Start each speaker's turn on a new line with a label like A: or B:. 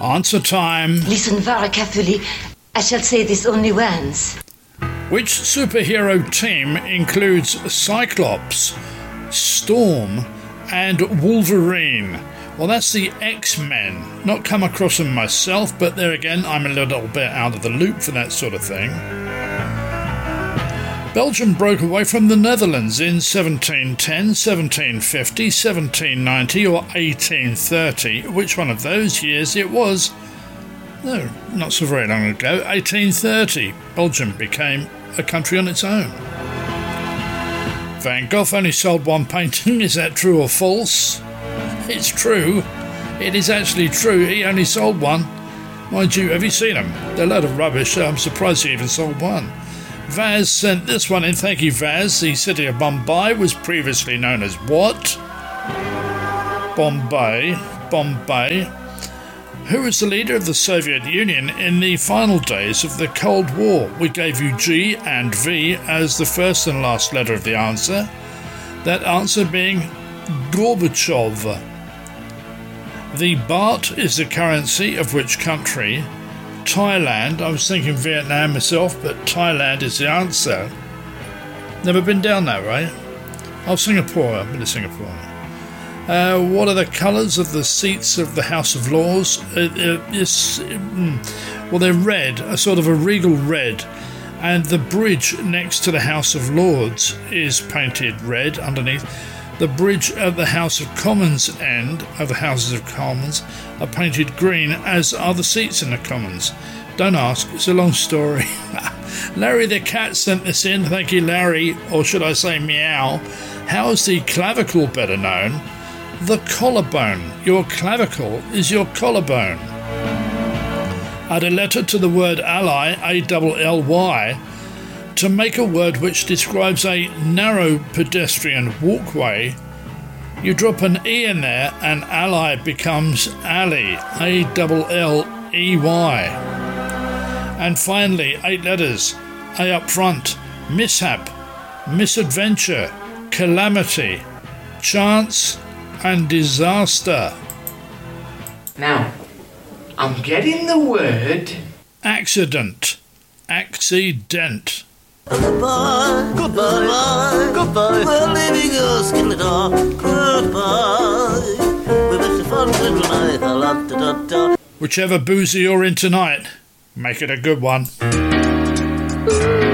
A: Answer time.
B: Listen very carefully. I shall say this only once.
A: Which superhero team includes Cyclops, Storm, and Wolverine? Well, that's the X-Men. Not come across them myself, but there again, I'm a little bit out of the loop for that sort of thing. Belgium broke away from the Netherlands in 1710, 1750, 1790 or 1830. Which one of those years it was? No, not so very long ago. 1830. Belgium became a country on its own. Van Gogh only sold one painting. Is that true or false? It's true. It is actually true. He only sold one. Mind you, have you seen them? They're a load of rubbish. I'm surprised he even sold one. Vaz sent this one in. Thank you, Vaz. The city of Bombay was previously known as what? Bombay. Who was the leader of the Soviet Union in the final days of the Cold War? We gave you G and V as the first and last letter of the answer. That answer being Gorbachev. The baht is the currency of which country? Thailand. I was thinking Vietnam myself, but Thailand is the answer. Never been down that way. Oh, Singapore. I've been to Singapore. What are the colours of the seats of the House of Lords? Well, they're red, a sort of a regal red, and the bridge next to the House of Lords is painted red underneath. The bridge at the House of Commons end of the Houses of Commons are painted green, as are the seats in the Commons. Don't ask, it's a long story. Larry the cat sent this in. Thank you, Larry, or should I say meow. How is the clavicle better known? The collarbone. Your clavicle is your collarbone. Add a letter to the word ally, A-L-L-Y, to make a word which describes a narrow pedestrian walkway. You drop an E in there and ally becomes alley, A-L-L-E-Y. And finally, 8 letters. A up front, mishap, misadventure, calamity, chance and disaster.
C: Now, I'm getting the word...
A: accident. Accident.
D: Goodbye, goodbye, goodbye. We're leaving us in the dark. Goodbye. We wish you fun good night.
A: Whichever boozy you're in tonight, make it a good one.